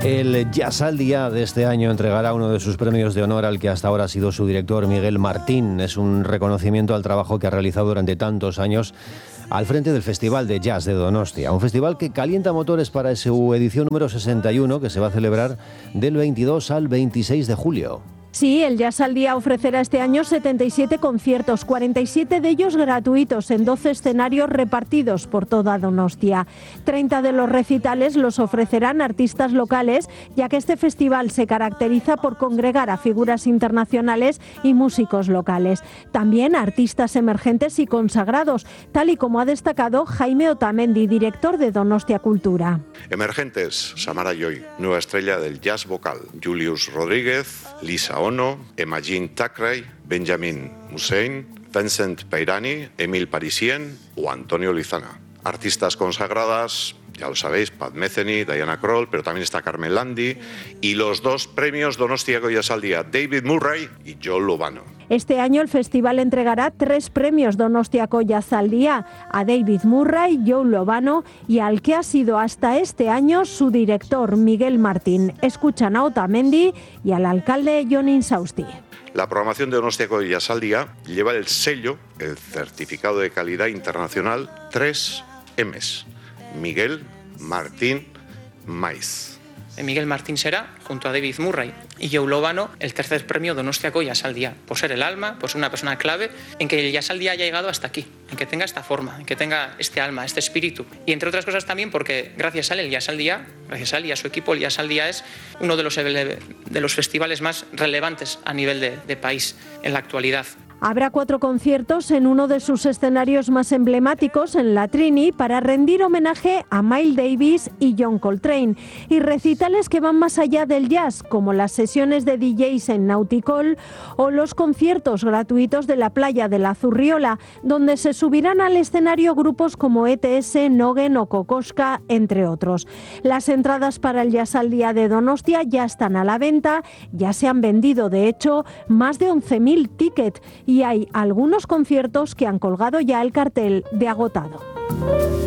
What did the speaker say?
El Jazz al Día de este año entregará uno de sus premios de honor al que hasta ahora ha sido su director, Miguel Martín. Es un reconocimiento al trabajo que ha realizado durante tantos años al frente del Festival de Jazz de Donostia, un festival que calienta motores para su edición número 61, que se va a celebrar del 22 al 26 de julio. Sí, el Jazz al Día ofrecerá este año 77 conciertos, 47 de ellos gratuitos en 12 escenarios repartidos por toda Donostia. 30 de los recitales los ofrecerán artistas locales, ya que este festival se caracteriza por congregar a figuras internacionales y músicos locales. También artistas emergentes y consagrados, tal y como ha destacado Jaime Otamendi, director de Donostia Cultura. Emergentes: Samara Joy, nueva estrella del jazz vocal; Julius Rodríguez, Lisa Ono, Emajin Thakray, Benjamin Hussein, Vincent Peirani, Emil Parisien o Antonio Lizana. Artistas consagradas, ya lo sabéis, Pat Metheny, Diana Krall, pero también está Carmen Landi, y los 2 premios Donostiako Jazz al Día, David Murray y Joe Lovano. Este año el festival entregará 3 premios Donostiako Jazz al Día a David Murray, Joe Lovano y al que ha sido hasta este año su director, Miguel Martín. Escuchan a Otamendi y al alcalde Jon Insausti. La programación de Donostiako Jazz al Día lleva el sello, el certificado de calidad internacional 3Ms. Miguel Martín Maiz. Miguel Martín será, junto a David Murray y Joe Lovano, el 3er premio Donostiako Jazz al Día, por ser el alma, por ser una persona clave en que el Jazz al Día haya llegado hasta aquí, en que tenga esta forma, en que tenga este alma, este espíritu. Y entre otras cosas también porque gracias a él, el Jazz al Día, gracias a él y a su equipo, el Jazz al Día es uno de los festivales más relevantes a nivel de país en la actualidad. Habrá 4 conciertos en uno de sus escenarios más emblemáticos, en la Trini, para rendir homenaje a Miles Davis y John Coltrane, y recitales que van más allá del jazz, como las sesiones de DJs en Nauticol o los conciertos gratuitos de la playa de la Zurriola, donde se subirán al escenario grupos como ETS, Nogen o Kokoska, entre otros. Las entradas para el Jazz al Día de Donostia ya están a la venta, ya se han vendido, de hecho, más de 11.000 tickets, y hay algunos conciertos que han colgado ya el cartel de agotado.